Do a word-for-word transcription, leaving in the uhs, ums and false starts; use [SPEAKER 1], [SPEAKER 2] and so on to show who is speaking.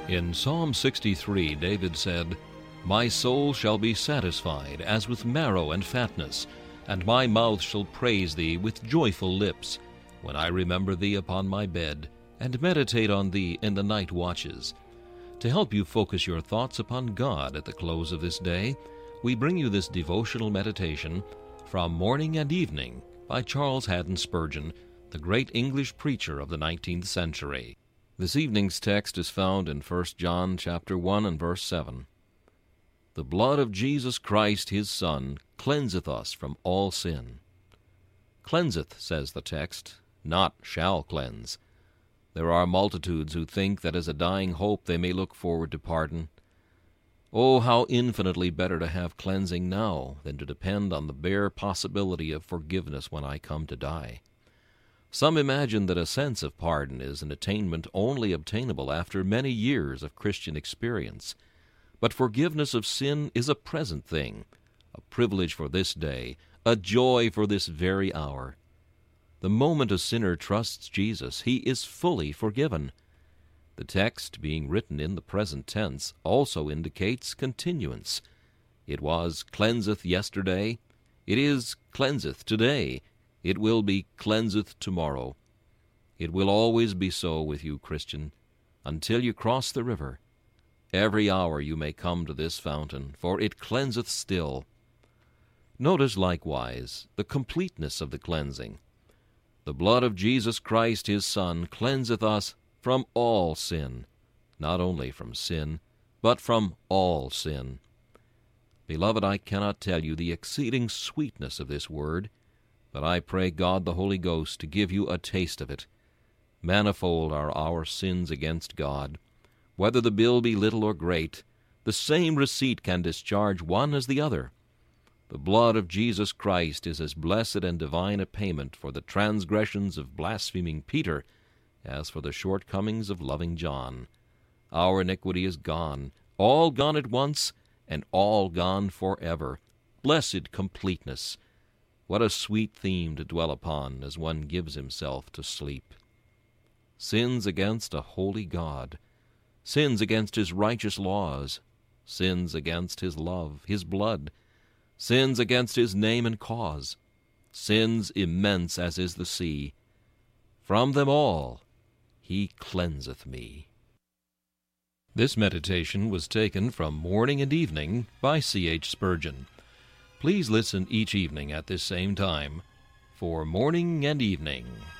[SPEAKER 1] In Psalm sixty-three, David said, "My soul shall be satisfied as with marrow and fatness, and my mouth shall praise thee with joyful lips, when I remember thee upon my bed, and meditate on thee in the night watches." To help you focus your thoughts upon God at the close of this day, we bring you this devotional meditation from Morning and Evening by Charles Haddon Spurgeon, the great English preacher of the nineteenth century. This evening's text is found in First John chapter one and verse seven. "The blood of Jesus Christ his Son cleanseth us from all sin." Cleanseth, says the text, not shall cleanse. There are multitudes who think that as a dying hope they may look forward to pardon. Oh, how infinitely better to have cleansing now than to depend on the bare possibility of forgiveness when I come to die. Some imagine that a sense of pardon is an attainment only obtainable after many years of Christian experience. But forgiveness of sin is a present thing, a privilege for this day, a joy for this very hour. The moment a sinner trusts Jesus, he is fully forgiven. The text, being written in the present tense, also indicates continuance. It was cleanseth yesterday, it is cleanseth today, it will be cleanseth tomorrow. It will always be so with you, Christian, until you cross the river. Every hour you may come to this fountain, for it cleanseth still. Notice likewise the completeness of the cleansing. The blood of Jesus Christ his Son cleanseth us from all sin, not only from sin, but from all sin. Beloved, I cannot tell you the exceeding sweetness of this word, but I pray God the Holy Ghost to give you a taste of it. Manifold are our sins against God. Whether the bill be little or great, the same receipt can discharge one as the other. The blood of Jesus Christ is as blessed and divine a payment for the transgressions of blaspheming Peter as for the shortcomings of loving John. Our iniquity is gone, all gone at once, and all gone forever. Blessed completeness! What a sweet theme to dwell upon as one gives himself to sleep. Sins against a holy God, sins against his righteous laws, sins against his love, his blood, sins against his name and cause, sins immense as is the sea. From them all he cleanseth me. This meditation was taken from Morning and Evening by C H Spurgeon. Please listen each evening at this same time for Morning and Evening.